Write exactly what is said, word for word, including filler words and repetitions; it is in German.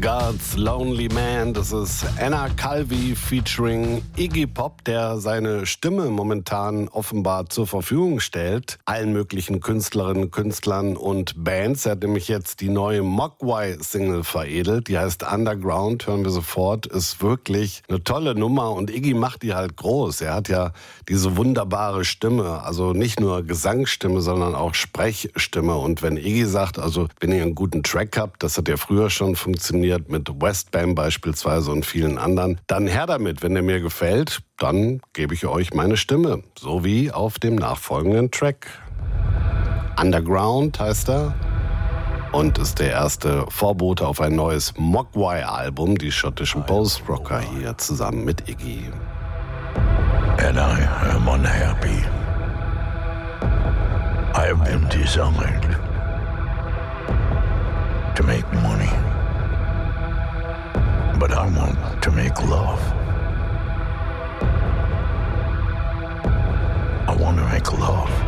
God's Lonely Man. Das ist Anna Calvi featuring Iggy Pop, der seine Stimme momentan offenbar zur Verfügung stellt. Allen möglichen Künstlerinnen, Künstlern und Bands. Er hat nämlich jetzt die neue Mogwai-Single veredelt. Die heißt Underground, hören wir sofort. Ist wirklich eine tolle Nummer und Iggy macht die halt groß. Er hat ja diese wunderbare Stimme. Also nicht nur Gesangsstimme, sondern auch Sprechstimme. Und wenn Iggy sagt, also wenn ihr einen guten Track habt, das hat ja früher schon funktioniert, mit Westbam beispielsweise und vielen anderen, dann her damit. Wenn der mir gefällt, dann gebe ich euch meine Stimme, so wie auf dem nachfolgenden Track. Underground heißt er und ist der erste Vorbote auf ein neues Mogwai-Album, die schottischen Post-Rocker hier zusammen mit Iggy. And I am unhappy. I have been designed to make money. But I want to make love. I want to make love.